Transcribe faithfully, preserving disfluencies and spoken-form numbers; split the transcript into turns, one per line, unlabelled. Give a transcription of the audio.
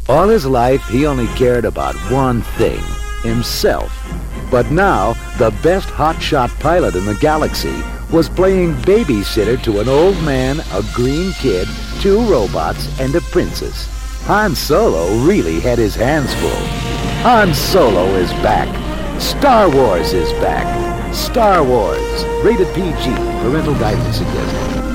All his life, he only cared about one thing, himself. But now, the best hotshot pilot in the galaxy was playing babysitter to an old man, a green kid, two robots, and a princess. Han Solo really had his hands full. Han Solo is back. Star Wars is back. Star Wars. Rated P G. Parental guidance suggested.